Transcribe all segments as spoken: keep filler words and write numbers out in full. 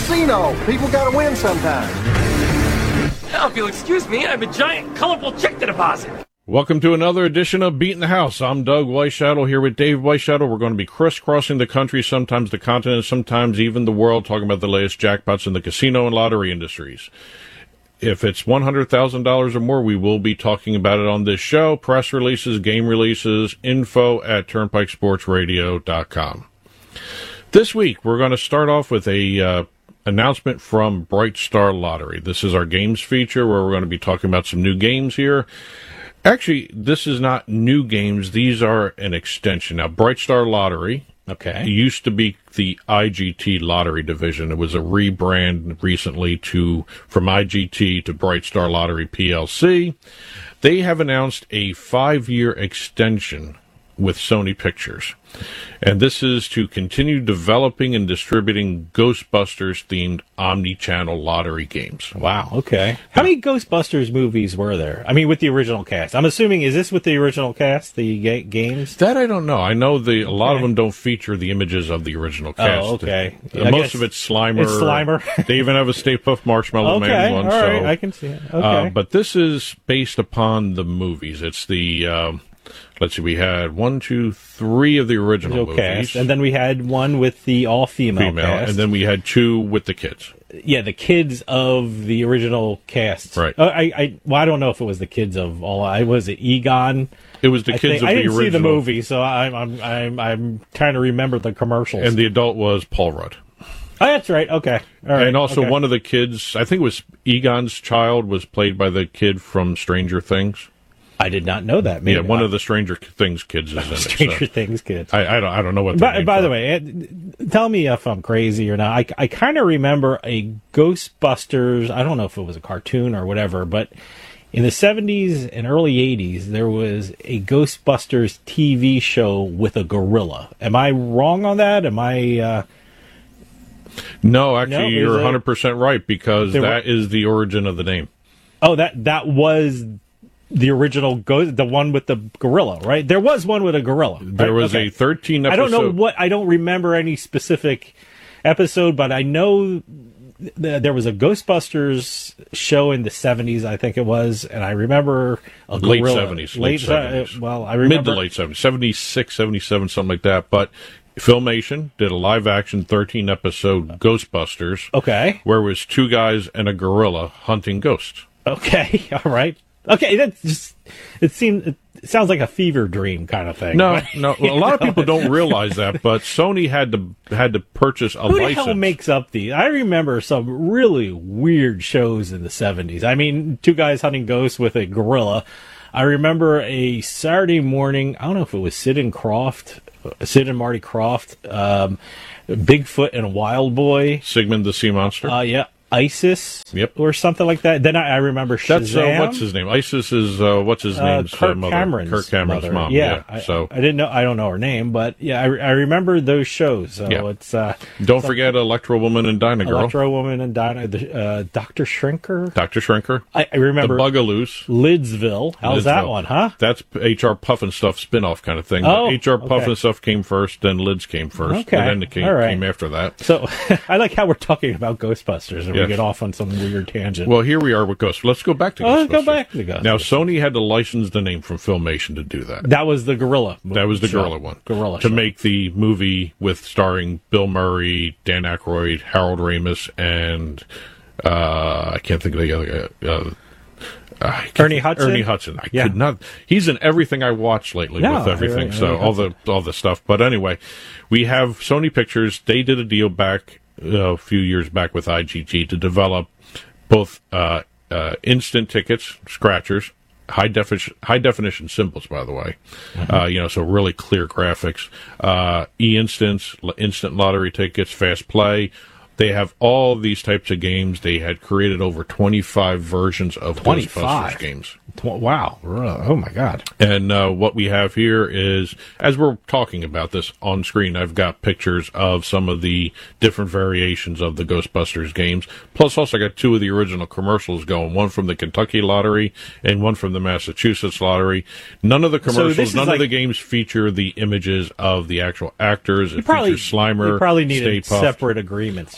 casino. People gotta win sometime. Now, if you'll excuse me, I have a giant, colorful check to deposit. Welcome to another edition of Beating the House. I'm Doug Weishadow here with Dave Weishadow. We're going to be crisscrossing the country, sometimes the continent, sometimes even the world, talking about the latest jackpots in the casino and lottery industries. If it's one hundred thousand dollars or more, we will be talking about it on this show. Press releases, game releases, info at turnpike sports radio dot com. This week, we're going to start off with a uh, announcement from Bright Star Lottery. This is our games feature where we're going to be talking about some new games here. Actually, this is not new games. These are an extension. Now, Bright Star Lottery okay. used to be the I G T Lottery division. It was a rebrand recently to from I G T to Bright Star Lottery P L C. They have announced a five-year extension with Sony Pictures. And this is to continue developing and distributing Ghostbusters-themed omni-channel lottery games. Wow, okay. How many Ghostbusters movies were there? I mean, with the original cast. I'm assuming, is this with the original cast, the ga- games? That I don't know. I know the a lot okay. of them don't feature the images of the original cast. Oh, okay. Uh, yeah, most of it's Slimer. It's Slimer. They even have a Stay Puft Marshmallow okay, Man one. All right, so, I can see it. Okay. Uh, but this is based upon the movies. It's the... Um, Let's see, we had one, two, three of the original movies. Cast, and then we had one with the all-female Female, cast. And then we had two with the kids. Yeah, the kids of the original cast. Right. Uh, I, I, well, I don't know if it was the kids of all. I was it Egon. It was the I kids think, of I the didn't original. see the movie, so I'm, I'm, I'm, I'm trying to remember the commercials. And the adult was Paul Rudd. Oh, that's right. Okay. All right. And also okay. one of the kids, I think it was Egon's child, was played by the kid from Stranger Things. I did not know that. Maybe yeah, one I, of the Stranger Things kids is in it. Stranger so. Things kids. I, I don't. I don't know what. By, by the way, tell me if I'm crazy or not. I, I kind of remember a Ghostbusters. I don't know if it was a cartoon or whatever, but in the seventies and early eighties, there was a Ghostbusters T V show with a gorilla. Am I wrong on that? Am I? Uh, no, actually, no, you're one hundred percent right because that were, is the origin of the name. Oh, that that was. The original, go- the one with the gorilla, right? There was one with a gorilla. Right? There was okay. a thirteen episode. I don't know what, I don't remember any specific episode, but I know th- there was a Ghostbusters show in the seventies, I think it was, and I remember a gorilla. Late seventies. Late seventies. Uh, well, I remember. Mid to late seventies. seventy-six, seventy-seven, something like that. But Filmation did a live action thirteen episode Ghostbusters. Okay. Where it was two guys and a gorilla hunting ghosts. Okay. All right. Okay, that just it seems it sounds like a fever dream kind of thing. No, no, well, a lot of people don't realize that, but Sony had to had to purchase a Who license. Who the hell makes up these? I remember some really weird shows in the seventies. I mean, two guys hunting ghosts with a gorilla. I remember a Saturday morning. I don't know if it was Sid and Croft, Sid and Marty Croft, um, Bigfoot and Wild Boy, Sigmund the Sea Monster. Uh, yeah. ISIS, yep, or something like that. Then I, I remember Shazam. That's uh, what's his name. ISIS is uh, what's his name? Uh, Kirk uh, Cameron's Kirk Cameron's mother. mom. Yeah, yeah. So I, I didn't know. I don't know her name, but yeah, I, I remember those shows. So yeah. it's uh, don't forget Electro Woman and Dinah Girl. Electro Woman and Dinah. Uh, Doctor Shrinker. Doctor Shrinker. I, I remember the Bugaloos. Lidsville. How's Lidsville. that one? Huh? That's H R Puff and Stuff spinoff kind of thing. Oh, H R Puff okay. and Stuff came first, then Lids came first, okay. and then it came, All right. came after that. So I like how we're talking about Ghostbusters and yes. we get off on some weird tangent. Well, here we are with Ghost. Let's go back to oh, Ghostbusters. Let's go back to Ghostbusters. Now, Sony had to license the name from Filmation to do that. That was the gorilla. That was the show. gorilla one. Gorilla to show. make the movie with starring Bill Murray, Dan Aykroyd, Harold Ramis, and uh, I can't think of the other guy. Uh, uh, Ernie Hudson. Ernie Hudson. I yeah. could not. He's in everything I watched lately no, with everything. I, I, I, so all the all the stuff. But anyway, we have Sony Pictures. They did a deal back uh, a few years back with I G T to develop both uh, uh, instant tickets, scratchers, high definition high definition symbols, by the way. Mm-hmm. Uh, you know, so really clear graphics. Uh, e-instants, instant lottery tickets, fast play. They have all these types of games. They had created over twenty-five versions of twenty-five Ghostbusters games. Wow. Oh, my God. And uh, what we have here is, as we're talking about this on screen, I've got pictures of some of the different variations of the Ghostbusters games. Plus, also I got two of the original commercials going, one from the Kentucky Lottery and one from the Massachusetts Lottery. None of the commercials, so none like, of the games feature the images of the actual actors. It probably, features Slimer, you probably needed Stay Puft. separate agreements. Oh,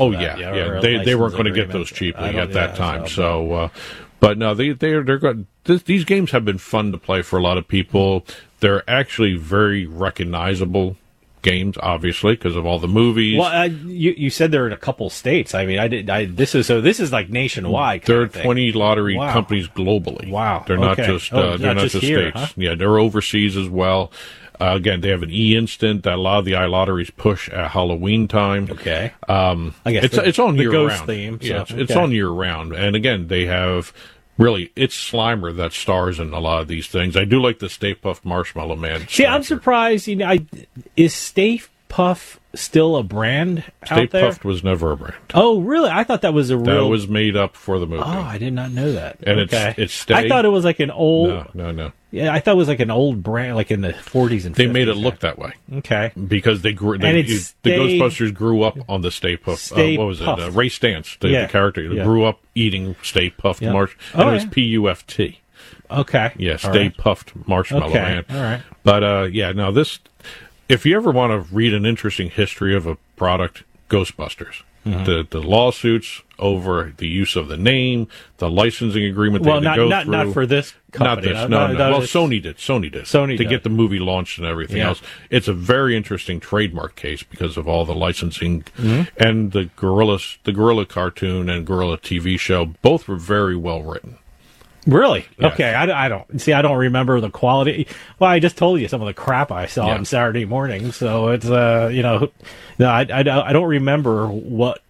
Oh that, yeah, or yeah. a They they weren't license going to get agreement. those I cheaply don't- at that yeah, time. So, uh, but no, they they they're good. This, these games have been fun to play for a lot of people. They're actually very recognizable games, obviously, because of all the movies. Well, uh, you you said they're in a couple states. I mean, I did. I this is so. This is like nationwide. Kind There are of thing. twenty lottery Wow. companies globally. Wow. They're not Okay. just Oh, uh, they're not not just just here, states. huh? Yeah, they're overseas as well. Uh, again, they have an e-instant that a lot of the iLotteries push at Halloween time. Okay. Um, I guess it's the- it's on the year ghost round. theme, Yeah, so, it's, it's okay. on year round. And again, they have really it's Slimer that stars in a lot of these things. I do like the Stay Puft Marshmallow Man. See, I'm sponsor. surprised. You know, I, is Stay Puff still a brand Stay out there? Puft was never a brand. Oh, really? I thought that was a That real. was made up for the movie. Oh, I did not know that. And it's- okay. it's Stay- I thought it was like an old. no, no, no. Yeah, I thought it was like an old brand, like in the forties and. They fifties. made it look that way. Okay. Because they grew, they, And it's you- Stay- the Ghostbusters grew up on the Stay Puft. Stay uh, what was Puft. it? Uh, Ray Stantz, the, Yeah. the character, Yeah. grew up eating Stay Puft Yeah. Marsh. Oh, and it was yeah. P U F T. Okay. Yeah, All Stay right. Puft Marshmallow Okay. Man. All right. But uh, yeah, now this, if you ever want to read an interesting history of a product, Ghostbusters. Mm-hmm. The the lawsuits over the use of the name, the licensing agreement they Well, had to not go not through. not for this Not company. this, no, no. that Well, is- Sony did. Sony did. Sony to did. get the movie launched and everything Yeah. else. It's a very interesting trademark case because of all the licensing Mm-hmm. and the Gorilla, the Gorilla cartoon and Gorilla T V show. Both were very well written. Really? Yeah. Okay, I, I don't see. I don't remember the quality. Well, I just told you some of the crap I saw Yeah. on Saturday morning, so it's uh, you know, no, I, I, I don't remember what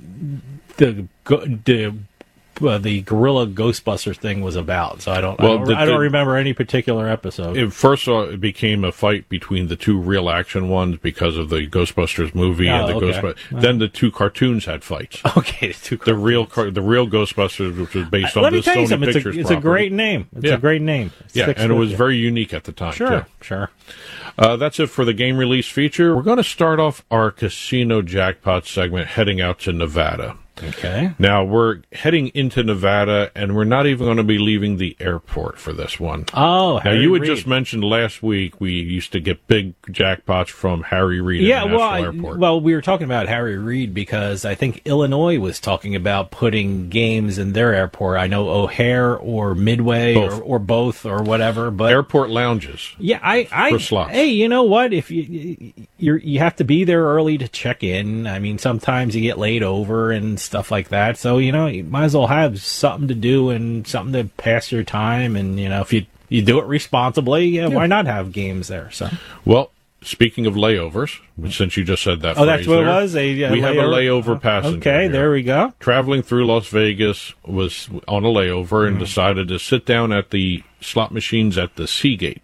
the go- the uh, the Gorilla Ghostbusters thing was about. So I don't. Well, I don't, the- I don't the- remember any particular episode. It first uh, it became a fight between the two real action ones because of the Ghostbusters movie and Oh, the okay. Ghostbusters. Then the two cartoons had fights. okay, it's too The real, car- the real Ghostbusters, which was based on Let me the tell you Sony something. It's, a, Pictures it's a property. great name. It's Yeah. a great name. It Yeah, sticks and it with was you. very unique at the time. Sure, too. sure. Uh, that's it for the game release feature. We're going to start off our casino jackpot segment heading out to Nevada. Okay. Now, we're heading into Nevada, and we're not even going to be leaving the airport for this one. Oh, Now, Harry you had Reid. just mentioned last week we used to get big jackpots from Harry Reid Yeah, International well, I- Airport. well, we were talking about Harry Reid because I think Illinois was talking about putting games in their airport. I know O'Hare or Midway Both. or, or both or whatever, but Airport lounges. yeah, I, I, For slots. hey, you know what? If you you you have to be there early to check in. I mean, sometimes you get laid over and stuff like that. So you know, you might as well have something to do and something to pass your time. And you know, if you you do it responsibly, yeah, why not have games there? So Well, speaking of layovers, since you just said that oh, that's phrase what there, it was. A, uh, we have a layover uh, passenger Okay, here. there we go. Traveling through Las Vegas, was on a layover and decided to sit down at the slot machines at the Seagate.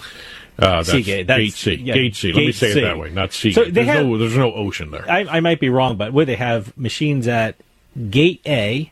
Uh, that's Seagate, that's- Gate C. yeah, Gate C. Let me Gate say C. it that way, not Seagate. So they there's, have- no, there's no ocean there. I, I might be wrong, but would they have machines at Gate A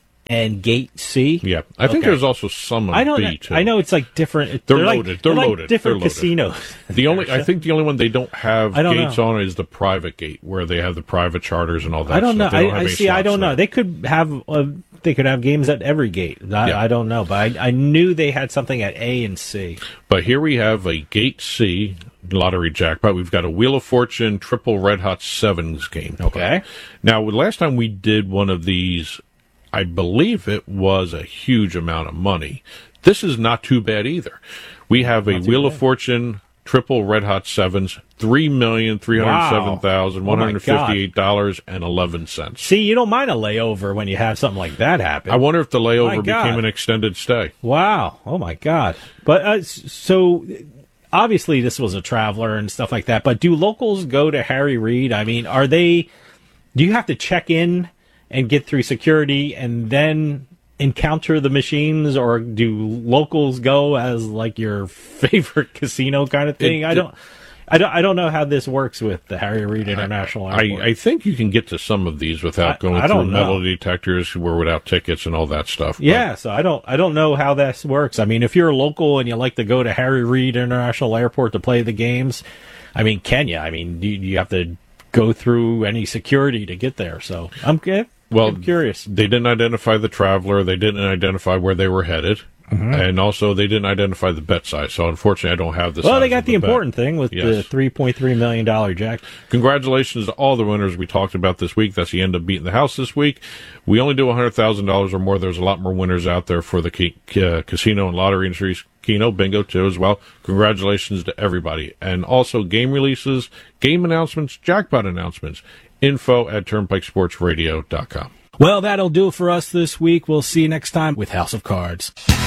and Gate C? yeah, I think Okay. there's also some of I don't. B too. I know it's like different. They're like- loaded. They're like loaded. Different They're loaded. casinos. The only, I think, the only one they don't have I don't gates know. on is the private gate, where they have the private charters and all that. I don't know. stuff. They I, have I any see. I slots don't know. there. They could have. Uh, they could have games at every gate. I, Yeah. I don't know, but I, I knew they had something at A and C. But here we have a Gate C lottery jackpot. We've got a Wheel of Fortune triple Red Hot Sevens game. Okay. Now, last time we did one of these, I believe it was a huge amount of money. This is not too bad either. We have a Wheel of Fortune triple Red Hot Sevens, three million three hundred seven thousand one hundred fifty-eight dollars and eleven cents. See, you don't mind a layover when you have something like that happen. I wonder if the My layover God. became an extended stay. Wow. Oh my God. But uh, s- so obviously this was a traveler and stuff like that. But do locals go to Harry Reid? I mean, are they? Do you have to check in and get through security and then encounter the machines, or do locals go as like your favorite casino kind of thing? It- I don't. I don't. I don't know how this works with the Harry Reid International I, Airport. I think you can get to some of these without I- going I through don't know. metal detectors or without tickets and all that stuff. But Yeah, so I don't I don't know how this works. I mean, if you're a local and you like to go to Harry Reid International Airport to play the games, I mean, can you? I mean, do you, you have to go through any security to get there? So I'm, eh, Well, I'm curious. They didn't identify the traveler. They didn't identify where they were headed. Mm-hmm. And also, they didn't identify the bet size, so unfortunately, I don't have this. Well, they got the, the important thing with yes. the three point three million dollars jack. Congratulations to all the winners we talked about this week. That's the end of Beating the House this week. We only do one hundred thousand dollars or more. There's a lot more winners out there for the ca- uh, casino and lottery industries. Keno, bingo, too, as well. Congratulations to everybody. And also game releases, game announcements, jackpot announcements. Info at turnpike sports radio dot com. Well, that'll do it for us this week. We'll see you next time with House of Cards.